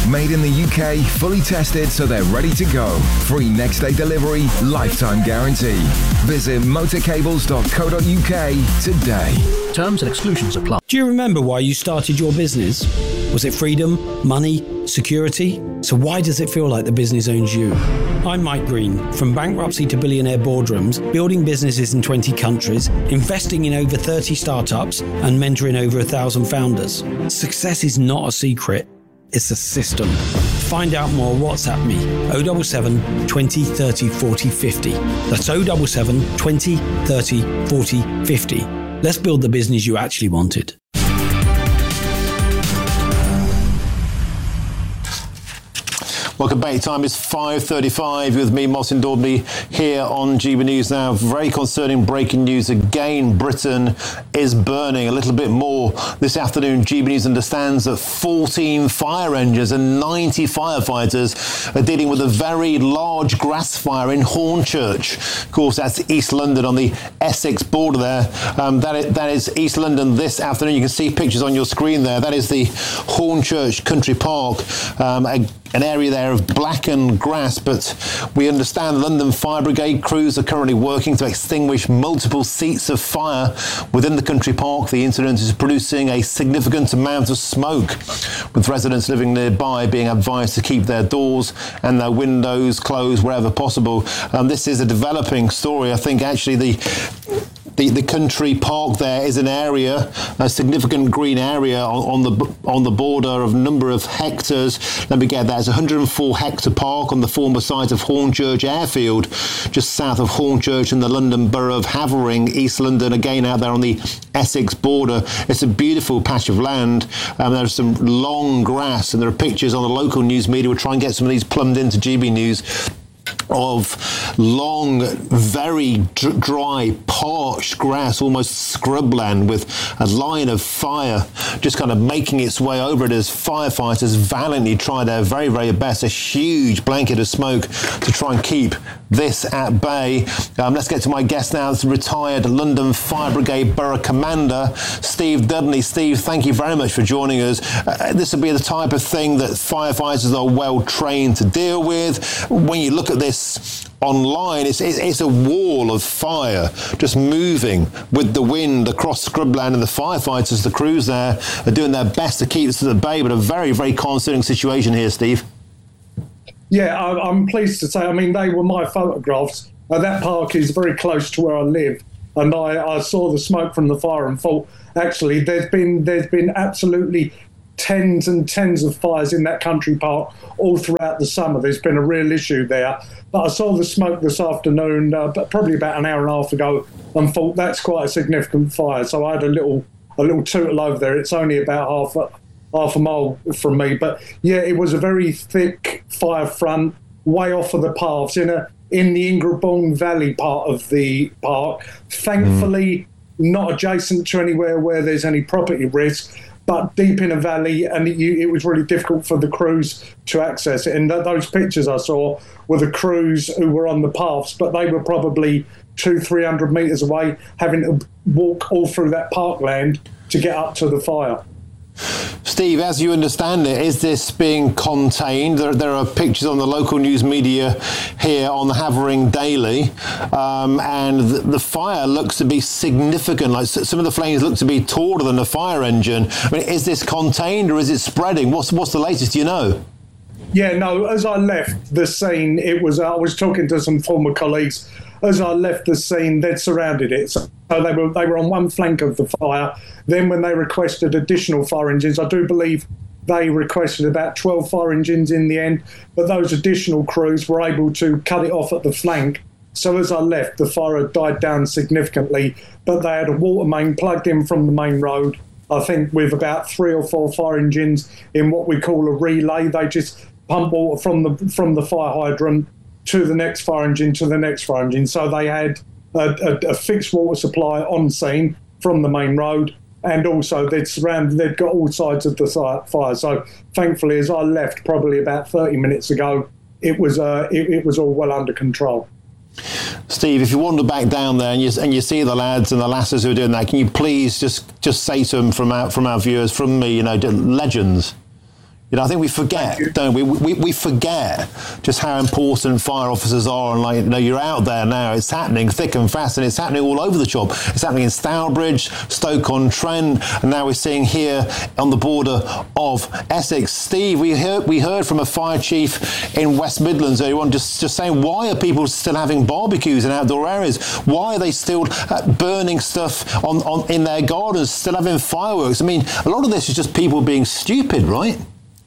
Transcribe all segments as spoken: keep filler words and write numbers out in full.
Made in the U K, fully tested so they're ready to go. Free next day delivery, lifetime guarantee. Visit motorcables dot co dot uk today. Terms and exclusions apply. Do you remember why you started your business? Was it freedom, money, security? So why does it feel like the business owns you? I'm Mike Green. From bankruptcy to billionaire boardrooms, building businesses in twenty countries, investing in over thirty startups, and mentoring over a thousand founders. Success is not a secret, it's a system. Find out more, WhatsApp me, oh seven seven, twenty, thirty, forty, fifty. That's oh seven seven, twenty, thirty, forty, fifty. Let's build the business you actually wanted. Welcome back. Time is five thirty-five with me, Martin Daubney, here on G B News Now. Very concerning breaking news again. Britain is burning a little bit more this afternoon. G B News understands that fourteen fire engines and ninety firefighters are dealing with a very large grass fire in Hornchurch. Of course, that's East London on the Essex border there. Um, that, is, that is East London this afternoon. You can see pictures on your screen there. That is the Hornchurch Country Park, um, a, an area there of blackened grass, but we understand London Fire Brigade crews are currently working to extinguish multiple seats of fire within the country park. The incident is producing a significant amount of smoke, with residents living nearby being advised to keep their doors and their windows closed wherever possible. Um, this is a developing story. I think actually the The, the country park there is an area, a significant green area on, on the on the border of a number of hectares. Let me get that. It's a one hundred four hectare park on the former site of Hornchurch Airfield, just south of Hornchurch in the London Borough of Havering, East London, again out there on the Essex border. It's a beautiful patch of land. Um, there's some long grass, and there are pictures on the local news media. We'll try and get some of these plumbed into G B News, of long, very dry, parched grass, almost scrubland, with a line of fire just kind of making its way over it as firefighters valiantly try their very, very best. A huge blanket of smoke to try and keep this at bay. Um, let's get to my guest now, the retired London Fire Brigade Borough Commander, Steve Dudley. Steve, thank you very much for joining us. Uh, this will be the type of thing that firefighters are well trained to deal with. When you look at this online, it's, it's it's a wall of fire just moving with the wind across scrubland, and the firefighters, the crews there, are doing their best to keep this at bay, but a very, very concerning situation here, Steve. Yeah, I'm pleased to say, I mean, they were my photographs. Uh, that park is very close to where I live, and I, I saw the smoke from the fire and thought, actually, there's been there's been absolutely tens and tens of fires in that country park all throughout the summer. There's been a real issue there. But I saw the smoke this afternoon, uh, but probably about an hour and a half ago, and thought that's quite a significant fire. So I had a little a little tootle over there. It's only about half a, half a mile from me. But yeah, it was a very thick fire front, way off of the paths, in a in the Ingrebourne Valley part of the park. Thankfully, mm. not adjacent to anywhere where there's any property risk, but deep in a valley, and it, it was really difficult for the crews to access it. And th- those pictures I saw were the crews who were on the paths, but they were probably two, three hundred metres away, having to walk all through that parkland to get up to the fire. Steve, as you understand it, is this being contained? There, there are pictures on the local news media here on the Havering Daily, um, and the, the fire looks to be significant. Like some of the flames look to be taller than a fire engine. I mean, is this contained or is it spreading? What's what's the latest? Do you know? Yeah, no. As I left the scene, it was. I was talking to some former colleagues. As I left the scene, they'd surrounded it. So they were they were on one flank of the fire. Then when they requested additional fire engines, I do believe they requested about twelve fire engines in the end, but those additional crews were able to cut it off at the flank. So as I left, the fire had died down significantly, but they had a water main plugged in from the main road, I think with about three or four fire engines in what we call a relay. They just pump water from the from the fire hydrant to the next fire engine, to the next fire engine. So they had a, a, a fixed water supply on scene from the main road, and also they'd surrounded, they'd got all sides of the fire. So thankfully, as I left probably about thirty minutes ago, it was uh, it, it was all well under control. Steve, if you wander back down there and you and you see the lads and the lasses who are doing that, can you please just, just say to them from our, from our viewers, from me, you know, legends. You know, I think we forget, don't we? we? We forget just how important fire officers are. And, like, you know, you're out there now. It's happening thick and fast, and it's happening all over the job. It's happening in Stourbridge, Stoke-on-Trent, and now we're seeing here on the border of Essex. Steve, we heard we heard from a fire chief in West Midlands earlier on, just, just saying, why are people still having barbecues in outdoor areas? Why are they still uh, burning stuff on, on in their gardens, still having fireworks? I mean, a lot of this is just people being stupid, right?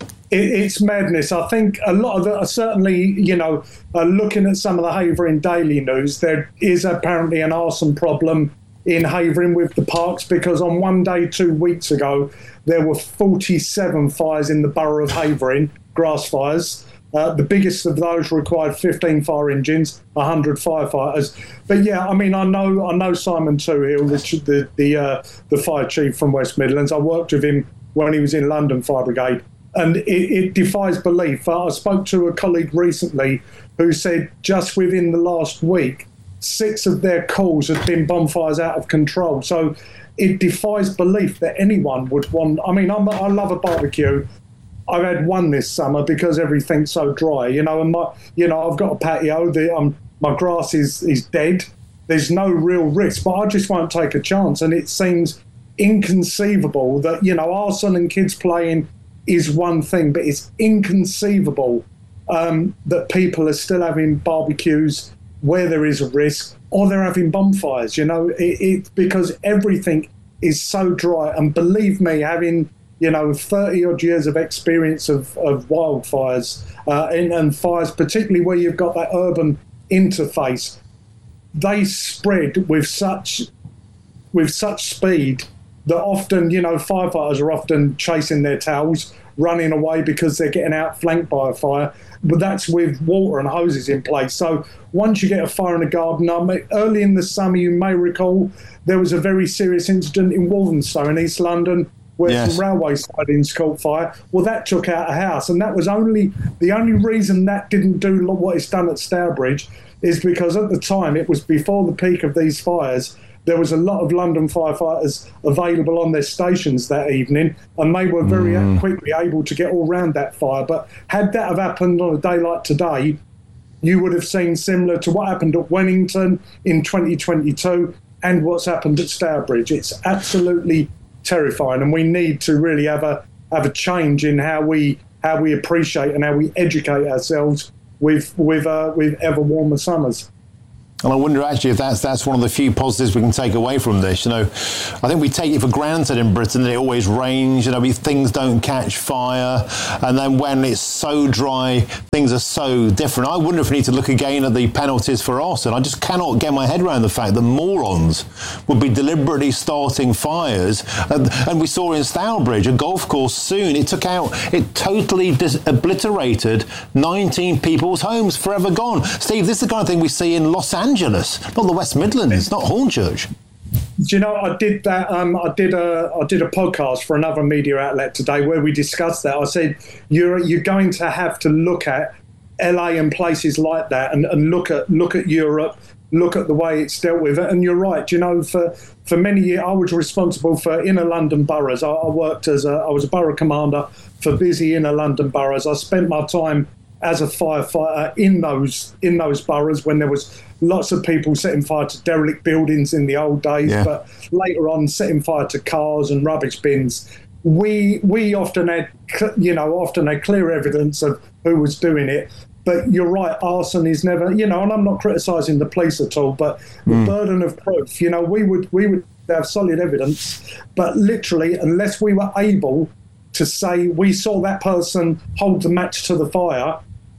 It's madness. I think a lot of the, certainly, you know, uh, looking at some of the Havering Daily News, there is apparently an arson problem in Havering with the parks, because on one day two weeks ago, there were forty-seven fires in the borough of Havering, grass fires. Uh, the biggest of those required fifteen fire engines, one hundred firefighters. But yeah, I mean, I know I know Simon Toohill, the the the, uh, the fire chief from West Midlands. I worked with him when he was in London Fire Brigade. And it, it defies belief. I spoke to a colleague recently who said just within the last week, six of their calls had been bonfires out of control. So it defies belief that anyone would want. I mean, I'm, I love a barbecue. I've had one this summer because everything's so dry, you know. And my, you know, I've got a patio. The, um, my grass is is dead. There's no real risk, but I just won't take a chance. And it seems inconceivable that, you know, arson and kids playing is one thing, but it's inconceivable um, that people are still having barbecues where there is a risk, or they're having bonfires, you know, it, it because everything is so dry. And believe me, having, you know, thirty odd years of experience of, of wildfires uh, and, and fires, particularly where you've got that urban interface, they spread with such with such speed that often, you know, firefighters are often chasing their tails, running away because they're getting outflanked by a fire. But that's with water and hoses in place. So once you get a fire in a garden, I mean, early in the summer, you may recall, there was a very serious incident in Walthamstow in East London where yes. some railway sidings caught fire. Well, that took out a house. And that was only, the only reason that didn't do what it's done at Stourbridge is because at the time, it was before the peak of these fires. There was a lot of London firefighters available on their stations that evening, and they were very mm. quickly able to get all round that fire. But had that have happened on a day like today, you would have seen similar to what happened at Wennington in twenty twenty-two and what's happened at Stourbridge. It's absolutely terrifying, and we need to really have a have a change in how we how we appreciate and how we educate ourselves with with uh, with ever warmer summers. And I wonder actually if that's that's one of the few positives we can take away from this. You know, I think we take it for granted in Britain that it always rains, you know, we, things don't catch fire. And then when it's so dry, things are so different. I wonder if we need to look again at the penalties for arson. I just cannot get my head around the fact that morons would be deliberately starting fires. And, and we saw in Stourbridge, a golf course soon, it took out, it totally dis- obliterated nineteen people's homes, forever gone. Steve, this is the kind of thing we see in Los Angeles. Angeles, not the West Midlands, not Hornchurch. Do you know, I did that. Um, I did a I did a podcast for another media outlet today where we discussed that. I said you're you're going to have to look at L A and places like that, and, and look at look at Europe, look at the way it's dealt with. And you're right. Do you know, for for many years I was responsible for inner London boroughs. I, I worked as a I was a borough commander for busy inner London boroughs. I spent my time as a firefighter in those in those boroughs when there was lots of people setting fire to derelict buildings in the old days, yeah. but later on setting fire to cars and rubbish bins. We we often had, you know, often had clear evidence of who was doing it. But you're right, arson is never, you know, and I'm not criticising the police at all, but the mm. burden of proof, you know, we would we would have solid evidence, but literally, unless we were able to say we saw that person hold the match to the fire,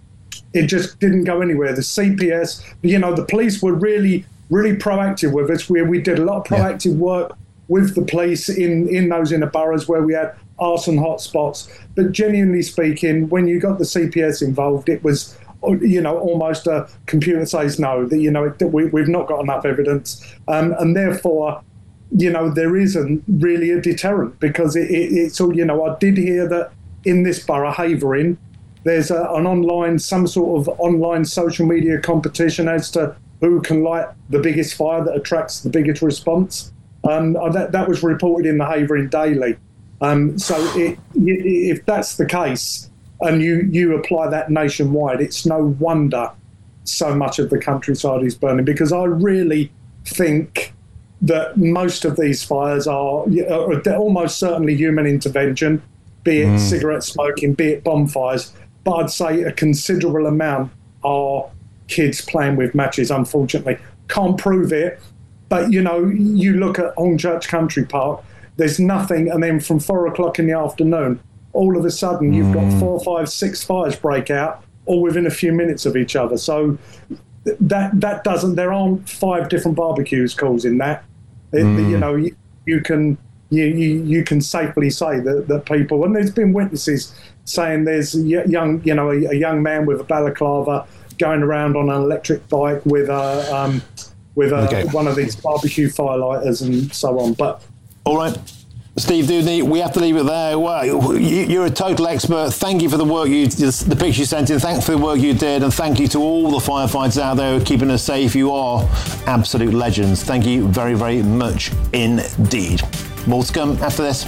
it just didn't go anywhere. The C P S, you know, the police were really, really proactive with us. We, we did a lot of proactive yeah. work with the police in, in those inner boroughs where we had arson hotspots. But genuinely speaking, when you got the C P S involved, it was, you know, almost a computer says no, that, you know, it, we, we've not got enough evidence. Um, and therefore, you know, there isn't really a deterrent because it, it, it's all, you know, I did hear that in this borough, Havering, there's a, an online, some sort of online social media competition as to who can light the biggest fire that attracts the biggest response. Um, that, that was reported in the Havering Daily. Um, so it, if that's the case, and you, you apply that nationwide, it's no wonder so much of the countryside is burning, because I really think that most of these fires are, are almost certainly human intervention, be it mm. cigarette smoking, be it bonfires, but I'd say a considerable amount are kids playing with matches, unfortunately. Can't prove it, but, you know, you look at Hornchurch Country Park, there's nothing, and then from four o'clock in the afternoon, all of a sudden you've got four, five, six fires break out, all within a few minutes of each other. So that that doesn't, there aren't five different barbecues causing that. It, mm. You know, you, you can you, you you can safely say that, that people, and there's been witnesses saying there's a young, you know, a, a young man with a balaclava going around on an electric bike with a um, with a, okay. one of these barbecue firelighters and so on. But all right. Steve Dewdney, we have to leave it there. Well, you're a total expert. Thank you for the work you, the picture you sent in. Thank you for the work you did, and thank you to all the firefighters out there who are keeping us safe. You are absolute legends. Thank you very, very much indeed. More to come after this.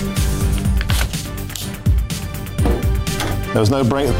There was no break.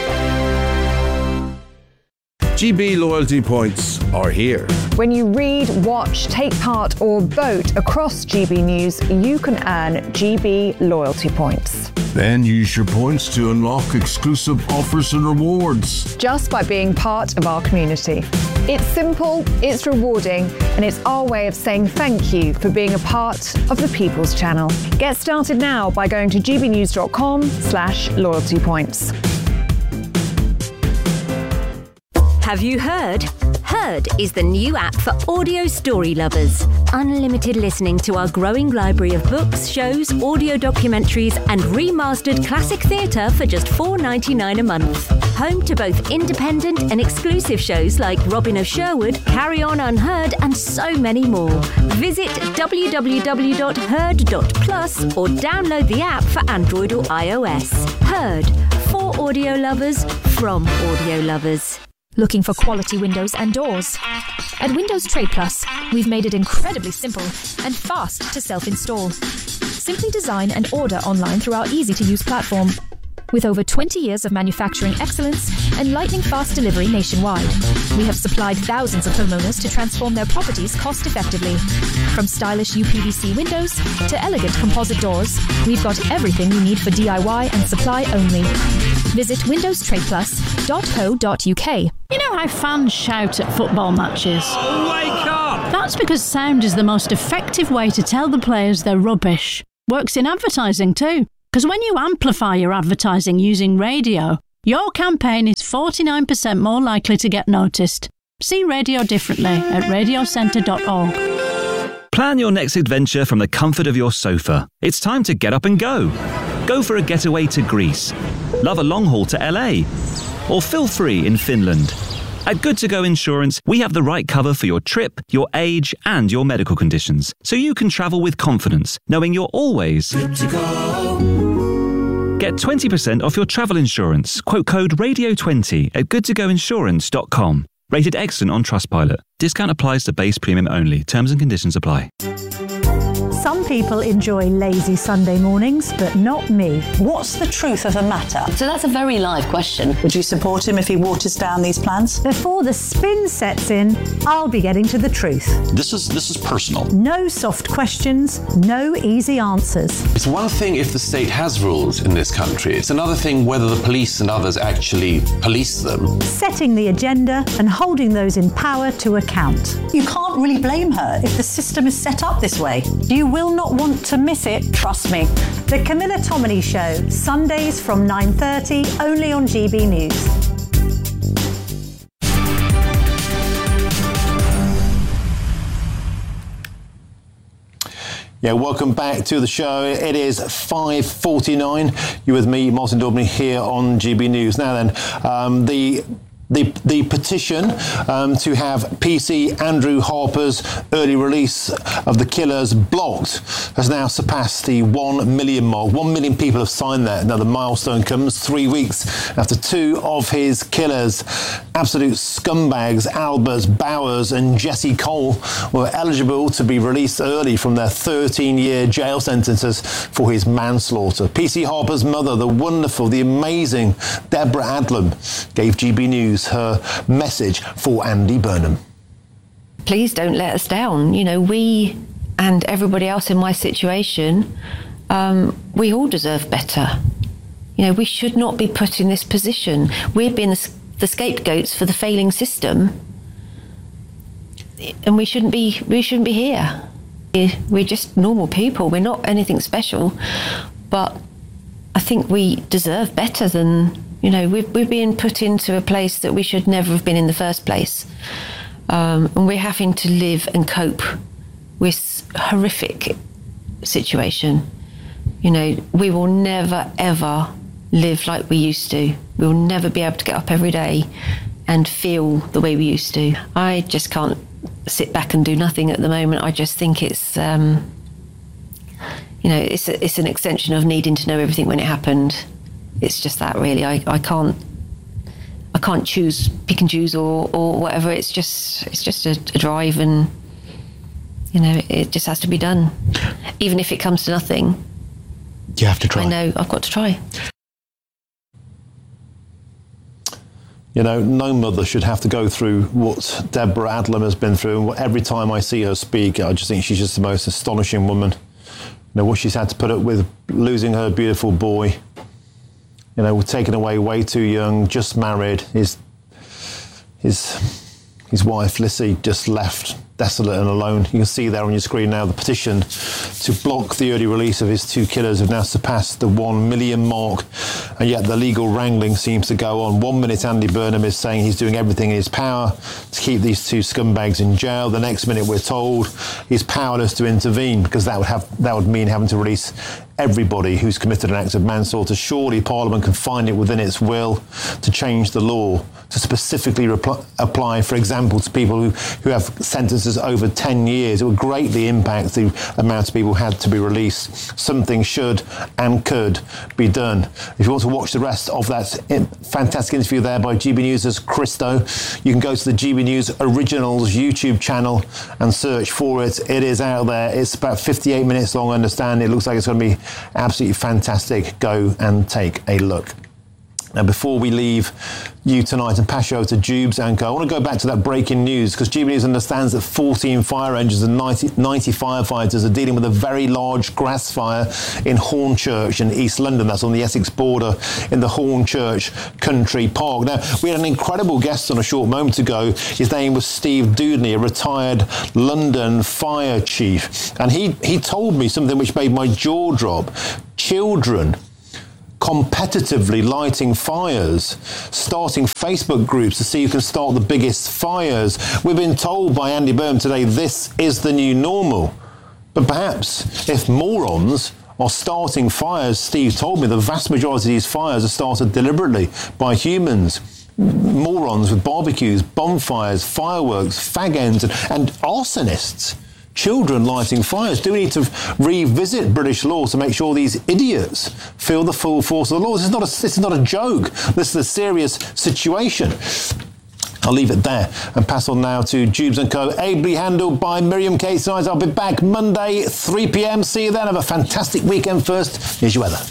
G B loyalty points are here. When you read, watch, take part or vote across G B News, you can earn G B loyalty points. Then use your points to unlock exclusive offers and rewards. Just by being part of our community. It's simple, it's rewarding, and it's our way of saying thank you for being a part of the People's Channel. Get started now by going to gbnews.com slash loyalty points. Have you heard? Heard is the new app for audio story lovers. Unlimited listening to our growing library of books, shows, audio documentaries, and remastered classic theatre for just four dollars ninety-nine a month. Home to both independent and exclusive shows like Robin of Sherwood, Carry On Unheard, and so many more. Visit w w w dot heard dot plus or download the app for Android or iOS. Heard, for audio lovers, from audio lovers. Looking for quality windows and doors? At Windows Trade Plus, we've made it incredibly simple and fast to self-install. Simply design and order online through our easy-to-use platform. With over twenty years of manufacturing excellence and lightning-fast delivery nationwide, we have supplied thousands of homeowners to transform their properties cost-effectively. From stylish U P V C windows to elegant composite doors, we've got everything you need for D I Y and supply only. Visit windows trade plus dot co dot u k. You know how fans shout at football matches? Oh, wake up! That's because sound is the most effective way to tell the players they're rubbish. Works in advertising too. Because when you amplify your advertising using radio, your campaign is forty-nine percent more likely to get noticed. See radio differently at radio centre dot org. Plan your next adventure from the comfort of your sofa. It's time to get up and go. Go for a getaway to Greece. Love a long haul to L A. Or feel free in Finland. At Good To Go Insurance, we have the right cover for your trip, your age, and your medical conditions, so you can travel with confidence, knowing you're always good to go. Get twenty percent off your travel insurance. Quote code radio twenty at good to go insurance dot com. Rated excellent on Trustpilot. Discount applies to base premium only. Terms and conditions apply. Some people enjoy lazy Sunday mornings, but not me. What's the truth of the matter? So that's a very live question. Would you support him if he waters down these plans? Before the spin sets in, I'll be getting to the truth. This is this is personal. No soft questions, no easy answers. It's one thing if the state has rules in this country. It's another thing whether the police and others actually police them. Setting the agenda and holding those in power to account. You can't really blame her if the system is set up this way. You will not want to miss it, trust me. The Camilla Tominey Show, Sundays from nine thirty, only on G B News. Yeah, welcome back to the show. It is five forty-nine. You're with me, Martin Daubney, here on G B News. Now then, um, the... The, the petition um, to have P C Andrew Harper's early release of The Killers blocked has now surpassed the one million mark. One million people have signed that. Now the milestone comes three weeks after two of his killers, absolute scumbags Albert Bowers and Jesse Cole were eligible to be released early from their thirteen-year jail sentences for his manslaughter. P C Harper's mother, the wonderful, the amazing Deborah Adlam, gave G B News her message for Andy Burnham. Please don't let us down. You know, we and everybody else in my situation, um, we all deserve better. You know, we should not be put in this position. We're being the, the scapegoats for the failing system, and we shouldn't be. We shouldn't be here. We're just normal people. We're not anything special, but I think we deserve better than, you know, we're, we're being put into a place that we should never have been in the first place, um, and we're having to live and cope with a horrific situation. You know, we will never ever live like we used to. We'll never be able to get up every day and feel the way we used to. I just can't sit back and do nothing at the moment. I just think it's, um, you know, it's a, it's an extension of needing to know everything when it happened. It's just that, really. I, I can't I can't choose, pick and choose or, or whatever. It's just it's just a, a drive, and, you know, it just has to be done. Even if it comes to nothing, you have to try. I know I've got to try. You know, no mother should have to go through what Deborah Adlam has been through. And every time I see her speak, I just think she's just the most astonishing woman. You know, what she's had to put up with, losing her beautiful boy, you know, taken away way too young, just married. His, his, his wife, Lissy, just left desolate and alone. You can see there on your screen now the petition to block the early release of his two killers have now surpassed the one million mark, and yet the legal wrangling seems to go on. One minute Andy Burnham is saying he's doing everything in his power to keep these two scumbags in jail. The next minute we're told he's powerless to intervene, because that would have that would mean having to release everybody who's committed an act of manslaughter. Surely Parliament can find it within its will to change the law, to specifically repl- apply, for example, to people who, who have sentences over ten years. It would greatly impact the amount of people who had to be released. Something should and could be done. If you want to watch the rest of that fantastic interview there by G B News' Christo, you can go to the G B News Originals YouTube channel and search for it. It is out there. It's about fifty-eight minutes long, I understand. It looks like it's going to be absolutely fantastic. Go and take a look. Now, before we leave you tonight and pass you over to Jubes and Co, I want to go back to that breaking news, because G B News understands that fourteen fire engines and ninety, ninety firefighters are dealing with a very large grass fire in Hornchurch in East London. That's on the Essex border in the Hornchurch Country Park. Now, we had an incredible guest on a short moment ago. His name was Steve Dudney, a retired London fire chief. And he, he told me something which made my jaw drop. Children competitively lighting fires, starting Facebook groups to see who can start the biggest fires. We've been told by Andy Burnham today this is the new normal. But perhaps if morons are starting fires, Steve told me the vast majority of these fires are started deliberately by humans. Morons with barbecues, bonfires, fireworks, fag ends, and, and arsonists. Children lighting fires. Do we need to revisit British law to make sure these idiots feel the full force of the law? This is not a, this is not a joke. This is a serious situation. I'll leave it there and pass on now to Jubes and Co, ably handled by Miriam Kate Sides. I'll be back Monday, three p.m. See you then. Have a fantastic weekend first. Here's your weather.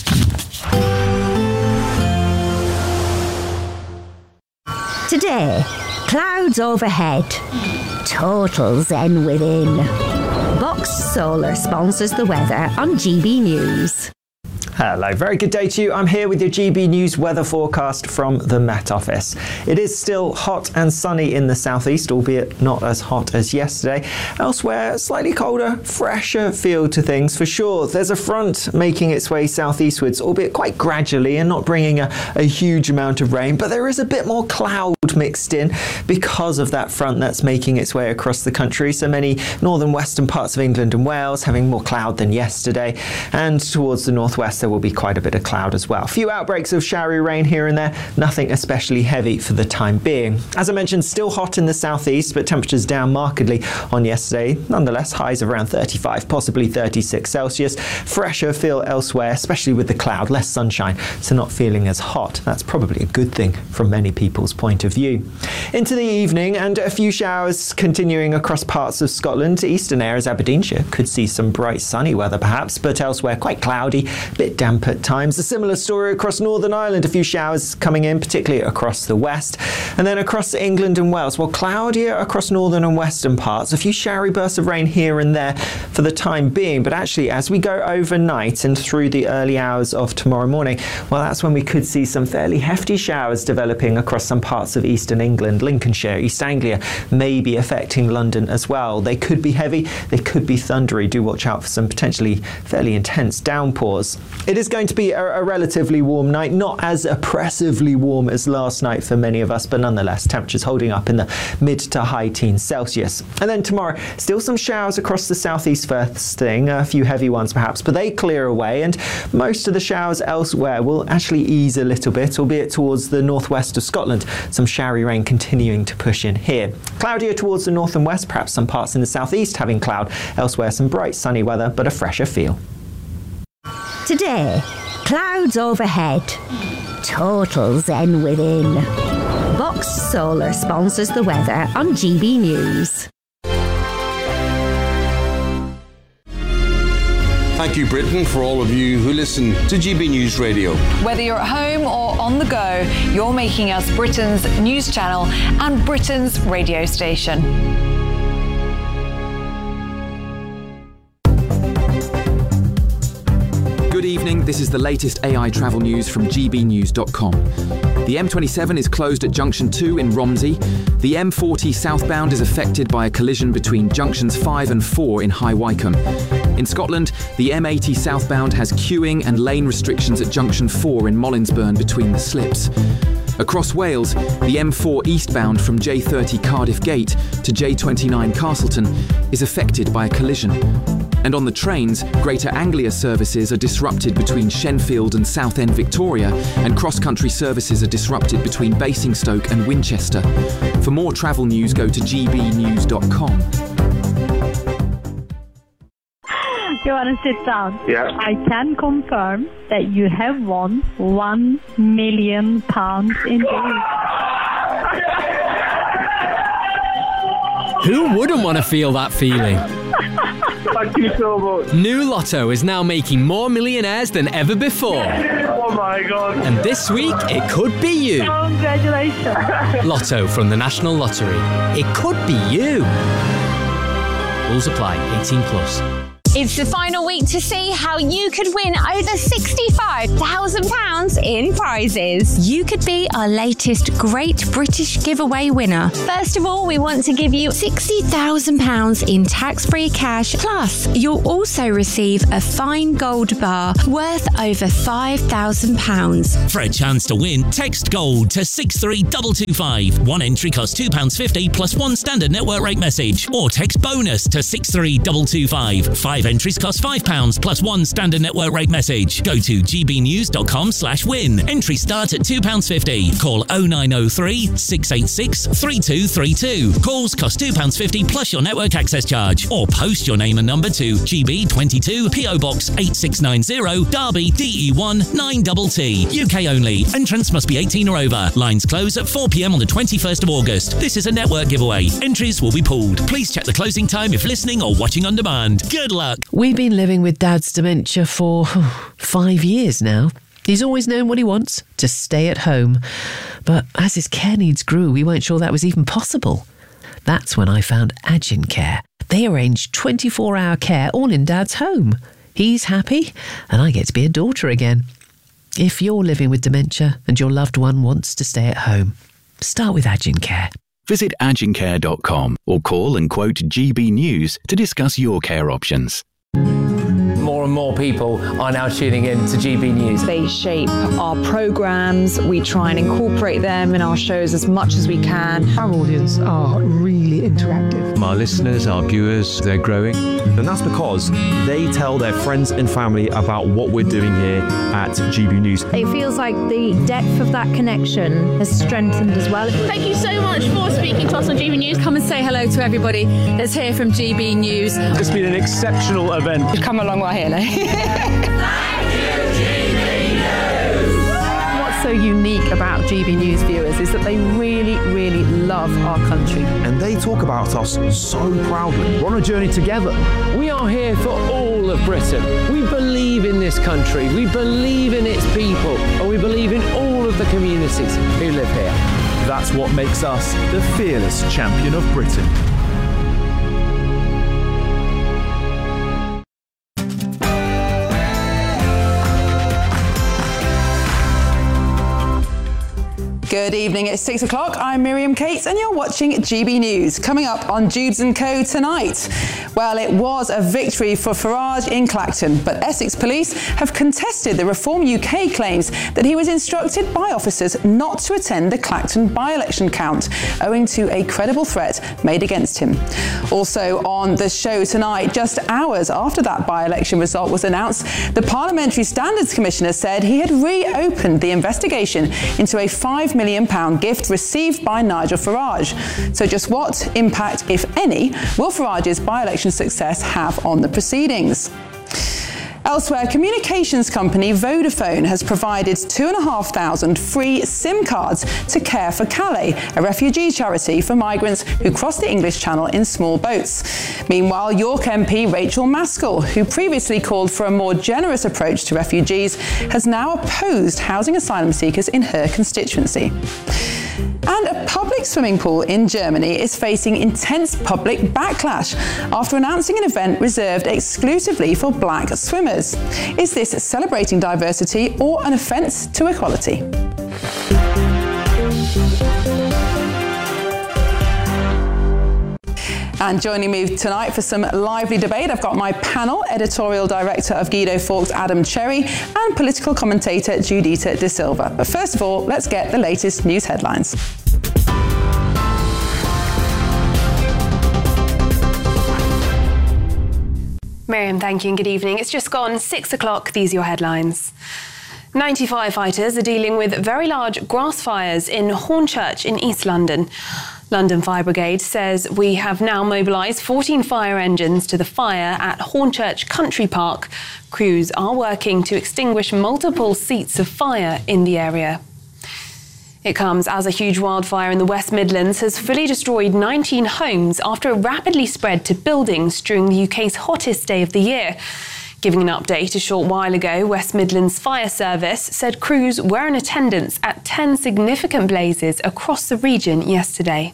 Today, clouds overhead, total zen within. Box Solar sponsors the weather on G B News. Hello, very good day to you. I'm here with your G B News weather forecast from the Met Office. It is still hot and sunny in the southeast, albeit not as hot as yesterday. Elsewhere, slightly colder, fresher feel to things for sure. There's a front making its way southeastwards, albeit quite gradually and not bringing a, a huge amount of rain, but there is a bit more cloud mixed in because of that front that's making its way across the country. So many northern western parts of England and Wales having more cloud than yesterday, and towards the northwest there will be quite a bit of cloud as well. A few outbreaks of showery rain here and there, nothing especially heavy for the time being. As I mentioned, still hot in the southeast, but temperatures down markedly on yesterday. Nonetheless, highs of around thirty-five, possibly thirty-six Celsius. Fresher feel elsewhere, especially with the cloud, less sunshine, so not feeling as hot. That's probably a good thing from many people's point of view. you. Into the evening, and a few showers continuing across parts of Scotland. Eastern areas, Aberdeenshire, could see some bright sunny weather perhaps, but elsewhere quite cloudy, a bit damp at times. A similar story across Northern Ireland, a few showers coming in, particularly across the west. And then across England and Wales, well, cloudier across northern and western parts. A few showery bursts of rain here and there for the time being, but actually as we go overnight and through the early hours of tomorrow morning, well, that's when we could see some fairly hefty showers developing across some parts of eastern England. Lincolnshire, East Anglia may be affecting London as well. They could be heavy, they could be thundery. Do watch out for some potentially fairly intense downpours. It is going to be a, a relatively warm night, not as oppressively warm as last night for many of us, but nonetheless temperatures holding up in the mid to high teens Celsius. And then tomorrow, still some showers across the southeast first thing, a few heavy ones perhaps, but they clear away, and most of the showers elsewhere will actually ease a little bit, albeit towards the northwest of Scotland. Some showery rain continuing to push in here. Cloudier towards the north and west, perhaps some parts in the southeast having cloud. Elsewhere some bright sunny weather, but a fresher feel. Today, clouds overhead, total zen within. Box Solar sponsors the weather on G B News. Thank you, Britain, for all of you who listen to G B News Radio. Whether you're at home or on the go, you're making us Britain's news channel and Britain's radio station. Good evening, this is the latest A I travel news from G B news dot com. The M twenty-seven is closed at Junction two in Romsey. The M forty southbound is affected by a collision between Junctions five and four in High Wycombe. In Scotland, the M eighty southbound has queuing and lane restrictions at Junction four in Mollinsburn between the slips. Across Wales, the M four eastbound from J thirty Cardiff Gate to J twenty-nine Castleton is affected by a collision. And on the trains, Greater Anglia services are disrupted between Shenfield and Southend Victoria, and cross-country services are disrupted between Basingstoke and Winchester. For more travel news, go to G B news dot com. You want to sit down? Yeah. I can confirm that you have won one million pounds in days. Who wouldn't want to feel that feeling? Thank you so much. New Lotto is now making more millionaires than ever before. Oh my God. And this week, it could be you. Congratulations. Lotto from the National Lottery. It could be you. Rules apply. eighteen plus. It's the final week to see how you could win over sixty-five thousand pounds in prizes. You could be our latest Great British Giveaway winner. First of all, we want to give you sixty thousand pounds in tax-free cash. Plus, you'll also receive a fine gold bar worth over five thousand pounds. For a chance to win, text GOLD to six three two two five. One entry costs two pounds fifty plus one standard network rate message. Or text BONUS to six three two two five. Five entries cost five pounds plus one standard network rate message. Go to G B news dot com slash win. Entries start at two pounds fifty. Call oh nine oh three, six eight six, three two three two. Calls cost two pounds fifty plus your network access charge. Or post your name and number to G B twenty-two, P O Box eight six nine zero, Derby, D E one nine T T. U K only. Entrants must be eighteen or over. Lines close at four p.m. on the twenty-first of August. This is a network giveaway. Entries will be pooled. Please check the closing time if listening or watching on demand. Good luck. We've been living with Dad's dementia for oh, five years now. He's always known what he wants, to stay at home. But as his care needs grew, we weren't sure that was even possible. That's when I found Agin Care. They arrange twenty-four hour care all in Dad's home. He's happy, and I get to be a daughter again. If you're living with dementia and your loved one wants to stay at home, start with Agin Care. Visit agin care dot com or call and quote G B News to discuss your care options. More and more people are now tuning in to G B News. They shape our programmes. We try and incorporate them in our shows as much as we can. Our audience are really interactive. My listeners, our viewers, they're growing. And that's because they tell their friends and family about what we're doing here at G B News. It feels like the depth of that connection has strengthened as well. Thank you so much for speaking to us on G B News. Come and say hello to everybody that's here from G B News. It's been an exceptional event. We've come a long way here now. What's so unique about G B News viewers is that they really, really love our country. And they talk about us so proudly. We're on a journey together. We are here for all of Britain. We believe in this country, we believe in its people, and we believe in all of the communities who live here. That's what makes us the fearless champion of Britain. Good evening, it's six o'clock. I'm Miriam Cates and you're watching G B News. Coming up on Jubes and Co tonight. Well, it was a victory for Farage in Clacton, but Essex Police have contested the Reform U K claims that he was instructed by officers not to attend the Clacton by-election count, owing to a credible threat made against him. Also on the show tonight, just hours after that by-election result was announced, the Parliamentary Standards Commissioner said he had reopened the investigation into a five million pounds gift received by Nigel Farage. So just what impact, if any, will Farage's by-election success have on the proceedings? Elsewhere, communications company Vodafone has provided two and a half thousand free SIM cards to Care for Calais, a refugee charity for migrants who cross the English Channel in small boats. Meanwhile, York M P Rachel Maskell, who previously called for a more generous approach to refugees, has now opposed housing asylum seekers in her constituency. And a public swimming pool in Germany is facing intense public backlash after announcing an event reserved exclusively for black swimmers. Is this celebrating diversity or an offence to equality? And joining me tonight for some lively debate, I've got my panel, editorial director of Guido Fawkes, Adam Cherry, and political commentator Judita De Silva. But first of all, let's get the latest news headlines. Miriam, thank you and good evening. It's just gone six o'clock. These are your headlines. ninety firefighters are dealing with very large grass fires in Hornchurch in East London. London Fire Brigade says we have now mobilised fourteen fire engines to the fire at Hornchurch Country Park. Crews are working to extinguish multiple seats of fire in the area. It comes as a huge wildfire in the West Midlands has fully destroyed nineteen homes after it rapidly spread to buildings during the U K's hottest day of the year. Giving an update a short while ago, West Midlands Fire Service said crews were in attendance at ten significant blazes across the region yesterday.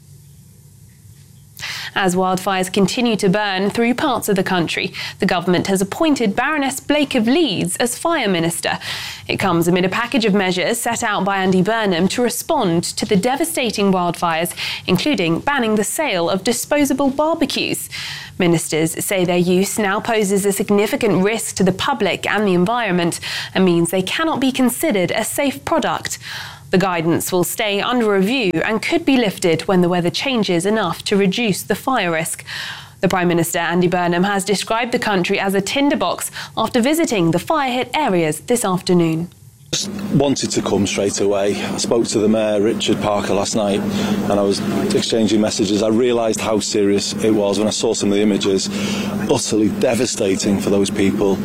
As wildfires continue to burn through parts of the country, the government has appointed Baroness Blake of Leeds as Fire Minister. It comes amid a package of measures set out by Andy Burnham to respond to the devastating wildfires, including banning the sale of disposable barbecues. Ministers say their use now poses a significant risk to the public and the environment and means they cannot be considered a safe product. The guidance will stay under review and could be lifted when the weather changes enough to reduce the fire risk. The Prime Minister, Andy Burnham, has described the country as a tinderbox after visiting the fire-hit areas this afternoon. Just wanted to come straight away. I spoke to the Mayor, Richard Parker, last night, and I was exchanging messages. I realised how serious it was when I saw some of the images. Utterly devastating for those people.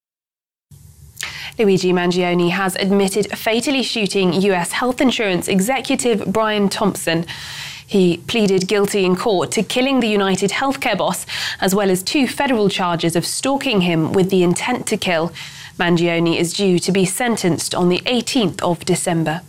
Luigi Mangione has admitted fatally shooting U S health insurance executive Brian Thompson. He pleaded guilty in court to killing the United Healthcare boss, as well as two federal charges of stalking him with the intent to kill. Mangione is due to be sentenced on the eighteenth of December.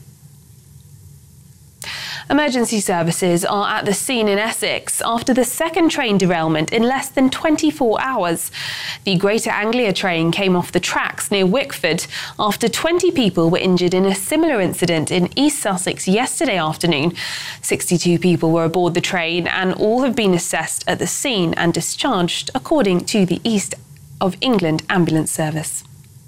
Emergency services are at the scene in Essex after the second train derailment in less than twenty-four hours. The Greater Anglia train came off the tracks near Wickford after twenty people were injured in a similar incident in East Sussex yesterday afternoon. sixty-two people were aboard the train and all have been assessed at the scene and discharged, according to the East of England Ambulance Service.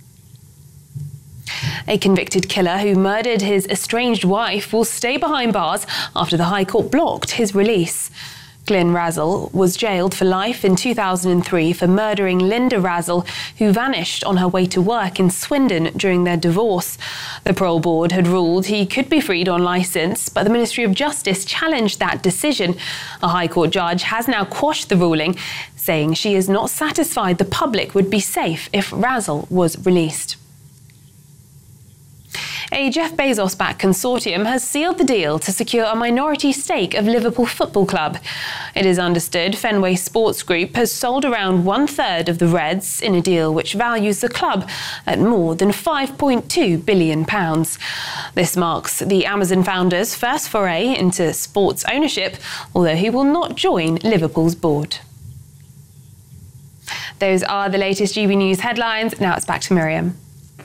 A convicted killer who murdered his estranged wife will stay behind bars after the High Court blocked his release. Glyn Razzle was jailed for life in two thousand three for murdering Linda Razzle, who vanished on her way to work in Swindon during their divorce. The parole board had ruled he could be freed on licence, but the Ministry of Justice challenged that decision. A High Court judge has now quashed the ruling, saying she is not satisfied the public would be safe if Razzle was released. A Jeff Bezos-backed consortium has sealed the deal to secure a minority stake of Liverpool Football Club. It is understood Fenway Sports Group has sold around one-third of the Reds in a deal which values the club at more than five point two billion pounds. This marks the Amazon founder's first foray into sports ownership, although he will not join Liverpool's board. Those are the latest G B News headlines. Now it's back to Miriam.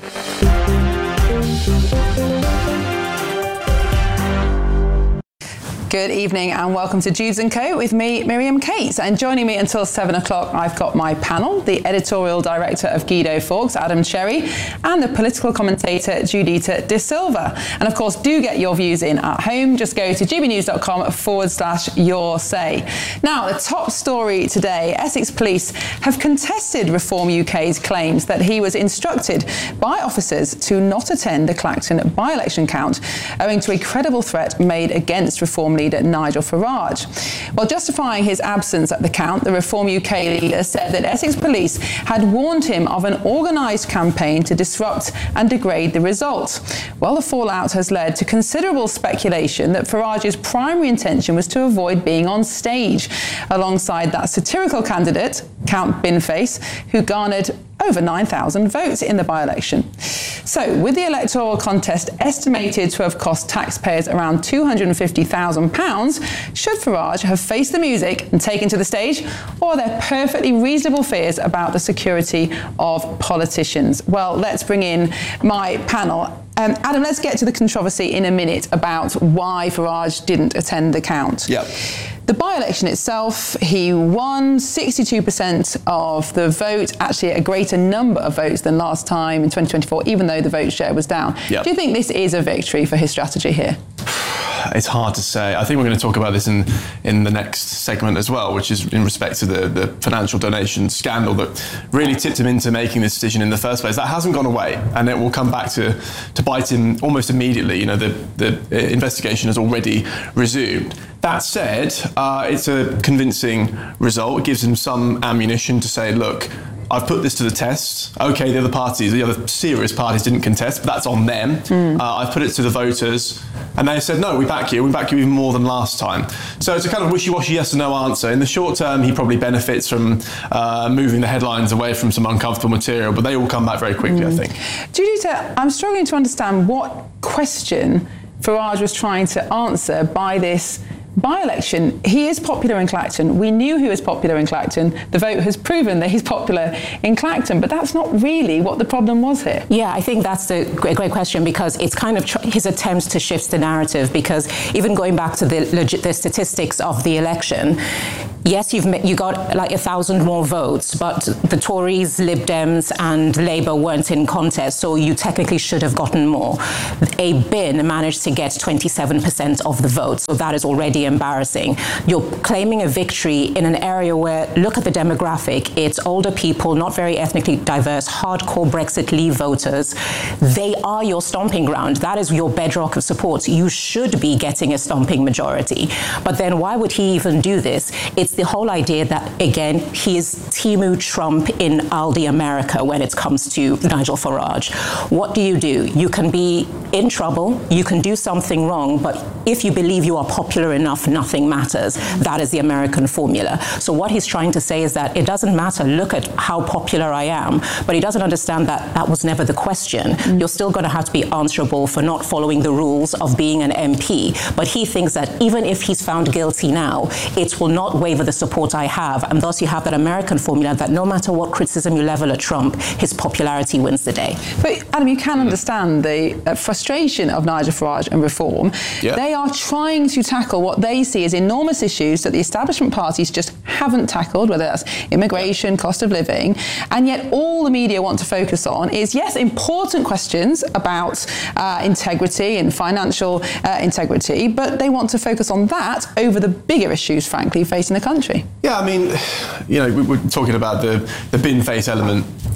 Good evening and welcome to Jubes and Co with me, Miriam Cates. And joining me until seven o'clock, I've got my panel, the editorial director of Guido Fawkes, Adam Cherry, and the political commentator, Judita De Silva. And of course, do get your views in at home. Just go to gbnews.com forward slash your say. Now, the top story today, Essex Police have contested Reform U K's claims that he was instructed by officers to not attend the Clacton by-election count, owing to a credible threat made against Reform leader Nigel Farage. While justifying his absence at the count, the Reform U K leader said that Essex Police had warned him of an organised campaign to disrupt and degrade the result. Well, the fallout has led to considerable speculation that Farage's primary intention was to avoid being on stage alongside that satirical candidate, Count Binface, who garnered over nine thousand votes in the by-election. So, with the electoral contest estimated to have cost taxpayers around two hundred fifty thousand pounds, should Farage have faced the music and taken to the stage, or are there perfectly reasonable fears about the security of politicians? Well, let's bring in my panel. Um, Adam, let's get to the controversy in a minute about why Farage didn't attend the count. Yeah. The by-election itself, he won sixty-two percent of the vote, actually a greater number of votes than last time in twenty twenty-four, even though the vote share was down. Yep. Do you think this is a victory for his strategy here? It's hard to say. I think we're going to talk about this in, in the next segment as well, which is in respect to the, the financial donation scandal that really tipped him into making this decision in the first place. That hasn't gone away, and it will come back to, to bite him almost immediately. You know, the, the investigation has already resumed. That said, uh, it's a convincing result. It gives him some ammunition to say, look, I've put this to the test. OK, the other parties, the other serious parties didn't contest, but that's on them. Mm. Uh, I've put it to the voters, and they said, no, we back you. We back you even more than last time. So it's a kind of wishy-washy yes or no answer. In the short term, he probably benefits from uh, moving the headlines away from some uncomfortable material, but they will come back very quickly, mm. I think. Judita, I'm struggling to understand what question Farage was trying to answer by this by-election. He is popular in Clacton. We knew he was popular in Clacton. The vote has proven that he's popular in Clacton, but that's not really what the problem was here. Yeah, I think that's the great, great question, because it's kind of tr- his attempt to shift the narrative, because even going back to the, legit, the statistics of the election, yes, you've you got like a thousand more votes, but the Tories, Lib Dems and Labour weren't in contest, so you technically should have gotten more. A bin managed to get twenty-seven percent of the vote, so that is already embarrassing. You're claiming a victory in an area where, look at the demographic, it's older people, not very ethnically diverse, hardcore Brexit Leave voters. They are your stomping ground. That is your bedrock of support. You should be getting a stomping majority. But then why would he even do this? It's the whole idea that, again, he is Timu Trump in Aldi America when it comes to Nigel Farage. What do you do? You can be in trouble, you can do something wrong, but if you believe you are popular enough, nothing matters. That is the American formula. So what he's trying to say is that it doesn't matter, look at how popular I am, but he doesn't understand that that was never the question. Mm. You're still going to have to be answerable for not following the rules of being an M P. But he thinks that even if he's found guilty now, it will not waver the support I have, and thus you have that American formula that no matter what criticism you level at Trump, his popularity wins the day. But Adam, you can understand the uh, frustration of Nigel Farage and Reform. Yeah. They are trying to tackle what they see as enormous issues that the establishment parties just haven't tackled, whether that's immigration, cost of living, and yet all the media want to focus on is, yes, important questions about uh, integrity and financial uh, integrity, but they want to focus on that over the bigger issues, frankly, facing the country. Yeah, I mean, you know, we we're talking about the, the bin face element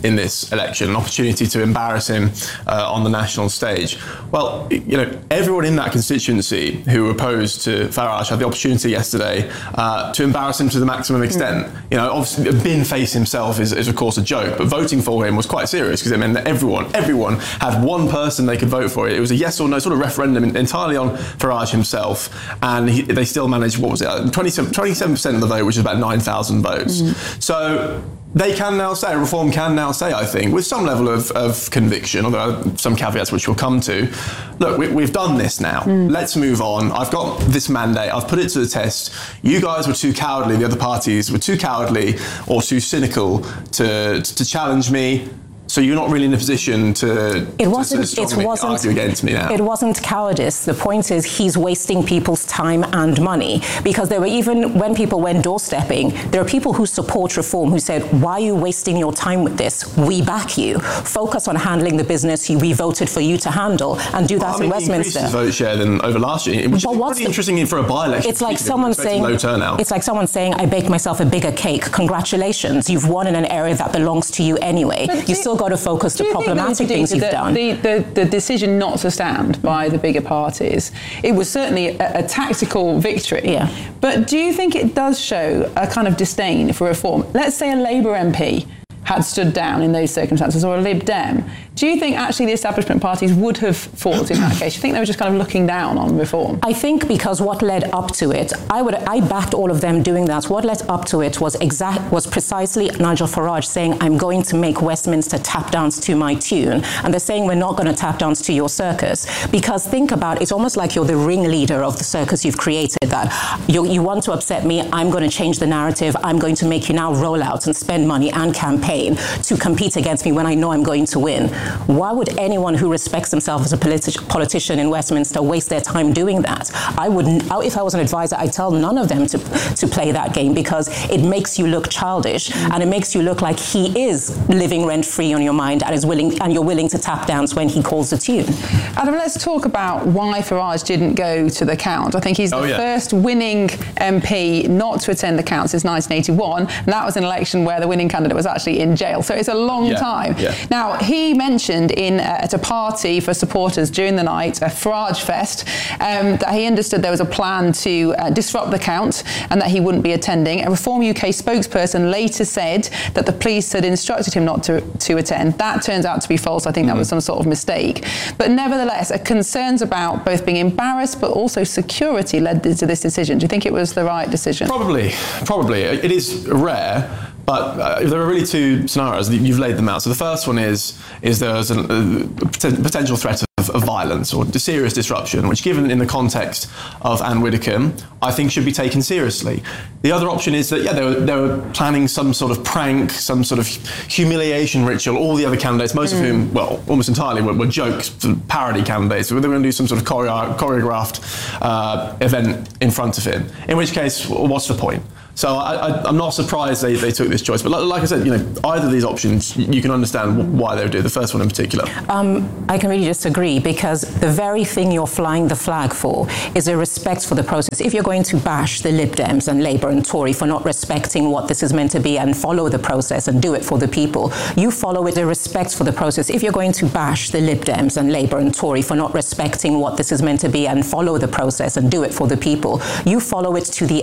in this election, an opportunity to embarrass him uh, on the national stage. Well, you know, everyone in that constituency who opposed to Farage had the opportunity yesterday uh, to embarrass him to the maximum extent. Mm. You know, obviously, bin face himself is, is of course a joke, but voting for him was quite serious because it meant that everyone, everyone had one person they could vote for. It was a yes or no sort of referendum entirely on Farage himself, and he, they still managed, what was it, twenty-seven percent of the vote, which is about nine thousand votes. Mm. So they can now say, Reform can now say, I think, with some level of, of conviction, although some caveats which we'll come to, look, we, we've done this now. Mm. Let's move on. I've got this mandate. I've put it to the test. You guys were too cowardly. The other parties were too cowardly or too cynical to, to challenge me. So you're not really in a position to, it wasn't, to it wasn't, argue against me now. It wasn't cowardice. The point is he's wasting people's time and money, because there were, even when people went doorstepping, there are people who support reform who said, why are you wasting your time with this? We back you. Focus on handling the business you, we voted for you to handle, and do that well, I mean, in Westminster. He increased his vote share than over last year, which but is pretty the, interesting for a by-election. It's like someone saying, low turnout. It's like someone saying, I baked myself a bigger cake. Congratulations, you've won in an area that belongs to you anyway. But you still got to focus the problematic things you've the, done. The, the, the decision not to stand by the bigger parties, it was certainly a, a tactical victory. Yeah. But do you think it does show a kind of disdain for reform? Let's say a Labour M P had stood down in those circumstances, or a Lib Dem. Do you think actually the establishment parties would have fought in that case? Do you think they were just kind of looking down on reform? I think because what led up to it, I would, I backed all of them doing that. What led up to it was exact, was precisely Nigel Farage saying, I'm going to make Westminster tap dance to my tune. And they're saying, we're not going to tap dance to your circus. Because think about it, it's almost like you're the ringleader of the circus you've created, that you, you want to upset me, I'm going to change the narrative, I'm going to make you now roll out and spend money and campaign to compete against me when I know I'm going to win. Why would anyone who respects themselves as a politi- politician in Westminster waste their time doing that? I wouldn't, if I was an advisor, I'd tell none of them to, to play that game, because it makes you look childish, mm. and it makes you look like he is living rent-free on your mind and is willing, and you're willing to tap dance when he calls the tune. Adam, let's talk about why Farage didn't go to the count. I think he's the oh, yeah. first winning M P not to attend the count since nineteen eighty-one, and that was an election where the winning candidate was actually in jail, so it's a long yeah, time. Yeah. Now, he mentioned in uh, at a party for supporters during the night, a Farage Fest, um, that he understood there was a plan to uh, disrupt the count and that he wouldn't be attending. A Reform U K spokesperson later said that the police had instructed him not to, to attend. That turns out to be false. I think that was some sort of mistake. But nevertheless, uh, concerns about both being embarrassed but also security led to this decision. Do you think it was the right decision? Probably. Probably. It is rare. But uh, there are really two scenarios. You've laid them out. So the first one is is there's a, a potential threat of, of violence or serious disruption, which, given in the context of Anne Widdecombe, I think should be taken seriously. The other option is that, yeah, they were, they were planning some sort of prank, some sort of humiliation ritual. All the other candidates, most mm. of whom, well, almost entirely were, were jokes, parody candidates. They were going to do some sort of choreo- choreographed uh, event in front of him. In which case, what's the point? So I, I, I'm not surprised they, they took this choice. But like, like I said, you know, either of these options, you can understand why they would do it. The first one in particular. Um, I can really disagree, because the very thing you're flying the flag for is a respect for the process. If you're going to bash the Lib Dems and Labour and Tory for not respecting what this is meant to be and follow the process and do it for the people, you follow it a respect for the process. If you're going to bash the Lib Dems and Labour and Tory for not respecting what this is meant to be and follow the process and do it for the people, you follow it to the